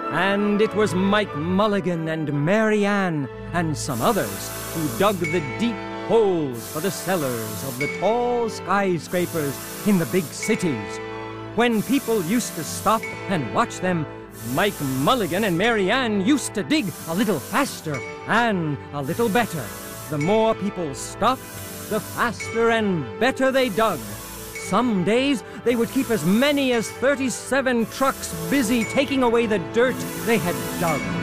And it was Mike Mulligan and Mary Ann and some others who dug the deep holes for the cellars of the tall skyscrapers in the big cities. When people used to stop and watch them, Mike Mulligan and Mary Ann used to dig a little faster and a little better. The more people stopped, the faster and better they dug. Some days, they would keep as many as 37 trucks busy taking away the dirt they had dug.